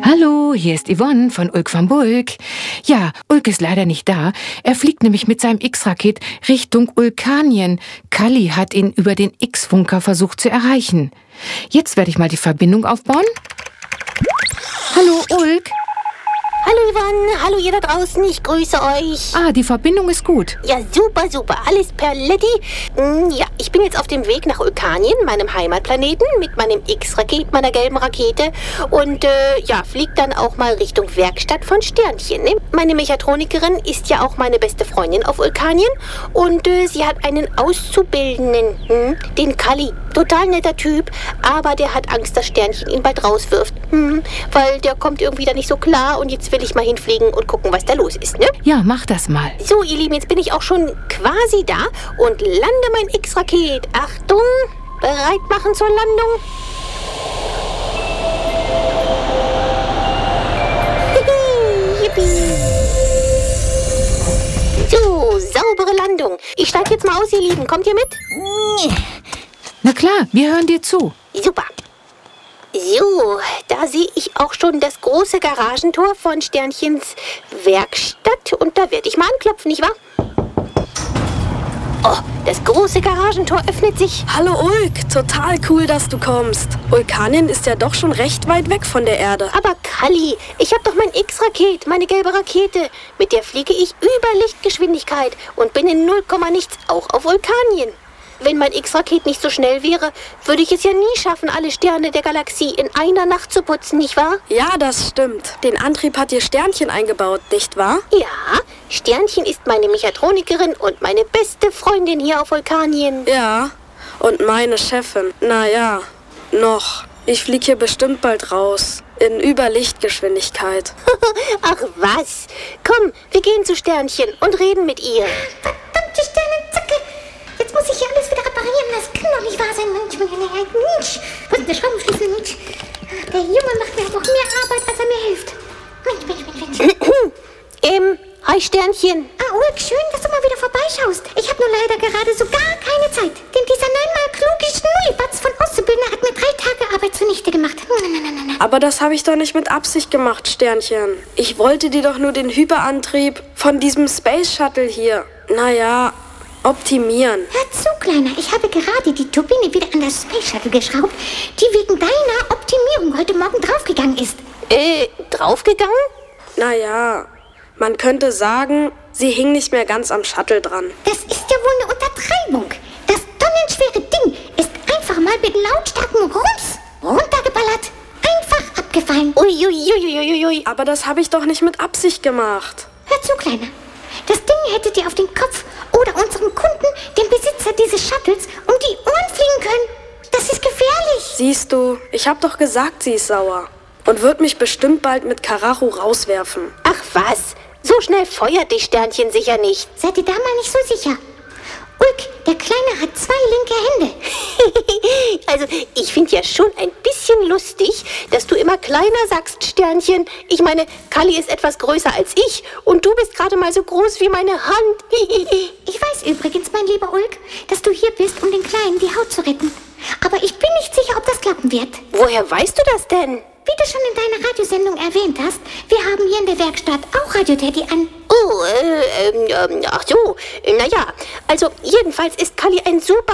Hallo, hier ist Yvonne von Ulk van Bulk. Ja, Ulk ist leider nicht da. Er fliegt nämlich mit seinem X-Raket Richtung Ulkanien. Kalli hat ihn über den X-Funker versucht zu erreichen. Jetzt werde ich mal die Verbindung aufbauen. Hallo, Ulk. Hallo Yvonne, hallo ihr da draußen, ich grüße euch. Ah, die Verbindung ist gut. Ja, super, alles perletti. Ja, ich bin jetzt auf dem Weg nach Ulkanien, meinem Heimatplaneten, mit meinem X-Raket, meiner gelben Rakete. Und fliege dann auch mal Richtung Werkstatt von Sternchen. Ne? Meine Mechatronikerin ist ja auch meine beste Freundin auf Ulkanien. Und sie hat einen Auszubildenden, den Kalli. Total netter Typ, aber der hat Angst, dass Sternchen ihn bald rauswirft. Weil der kommt irgendwie da nicht so klar und jetzt will ich mal hinfliegen und gucken, was da los ist, ne? Ja, mach das mal. So, ihr Lieben, jetzt bin ich auch schon quasi da und lande mein X-Raket. Achtung, bereit machen zur Landung. Yippie. So, saubere Landung. Ich steige jetzt mal aus, ihr Lieben. Kommt ihr mit? Na klar, wir hören dir zu. Super. So, da sehe ich auch schon das große Garagentor von Sternchens Werkstatt. Und da werde ich mal anklopfen, nicht wahr? Oh, das große Garagentor öffnet sich. Hallo Ulk, total cool, dass du kommst. Ulkanien ist ja doch schon recht weit weg von der Erde. Aber Kalli, ich habe doch mein X-Raket, meine gelbe Rakete. Mit der fliege ich über Lichtgeschwindigkeit und bin in 0, nichts auch auf Ulkanien. Wenn mein X-Raket nicht so schnell wäre, würde ich es ja nie schaffen, alle Sterne der Galaxie in einer Nacht zu putzen, nicht wahr? Ja, das stimmt. Den Antrieb hat dir Sternchen eingebaut, nicht wahr? Ja, Sternchen ist meine Mechatronikerin und meine beste Freundin hier auf Vulkanien. Ja, und meine Chefin. Naja, noch. Ich fliege hier bestimmt bald raus. In Überlichtgeschwindigkeit. Ach was. Komm, wir gehen zu Sternchen und reden mit ihr. Verdammte Sternenzacke. Jetzt muss ich hier alles wieder reparieren. Das kann doch nicht wahr sein. Mensch. Wo ist der Schraubenschlüssel? Der Junge macht mir auch mehr Arbeit, als er mir hilft. Mensch. Hi Sternchen. Ulk, schön, dass du mal wieder vorbeischaust. Ich habe nur leider gerade so gar keine Zeit. Denn dieser 9-mal kluge Schnullibatz von Auszubildender hat mir 3 Tage Arbeit zunichte gemacht. Aber das habe ich doch nicht mit Absicht gemacht, Sternchen. Ich wollte dir doch nur den Hyperantrieb von diesem Space Shuttle hier, optimieren. Hör zu, Kleiner. Ich habe gerade die Turbine wieder an das Space Shuttle geschraubt, die wegen deiner Optimierung heute Morgen draufgegangen ist. Draufgegangen? Man könnte sagen, sie hing nicht mehr ganz am Shuttle dran. Das ist ja wohl eine Untertreibung. Das tonnenschwere Ding ist einfach mal mit lautstarken Rums runtergeballert. Einfach abgefallen. Ui. Aber das habe ich doch nicht mit Absicht gemacht. Hör zu, Kleiner. Das Ding hätte dir auf den Kopf oder unserem Kunden, dem Besitzer dieses Shuttles, um die Ohren fliegen können. Das ist gefährlich. Siehst du, ich habe doch gesagt, sie ist sauer. Und wird mich bestimmt bald mit Karacho rauswerfen. Ach was, so schnell feuert dich Sternchen sicher nicht. Seid ihr da mal nicht so sicher? Ulk, der Kleine hat 2 linke Hände. Also, ich finde ja schon ein bisschen lustig, dass du immer kleiner sagst, Sternchen. Ich meine, Kalli ist etwas größer als ich und du bist gerade mal so groß wie meine Hand. Ich weiß übrigens, mein lieber Ulk, dass du hier bist, um den Kleinen die Haut zu retten. Aber ich bin nicht sicher, ob das klappen wird. Woher weißt du das denn? Wie du schon in deiner Radiosendung erwähnt hast, wir haben hier in der Werkstatt auch Radio Teddy an. Oh, ach so. Naja, also jedenfalls ist Kalli ein super